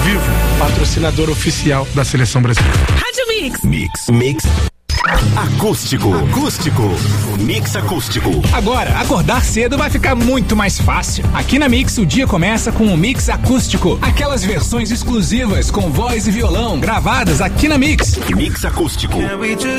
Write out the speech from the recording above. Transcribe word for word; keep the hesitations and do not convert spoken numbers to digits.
Vivo, patrocinador oficial da Seleção Brasileira. Rádio Mix. Mix. Mix. Acústico. Acústico. Mix acústico. Agora, acordar cedo vai ficar muito mais fácil. Aqui na Mix, o dia começa com o Mix Acústico. Aquelas versões exclusivas com voz e violão gravadas aqui na Mix. Mix acústico.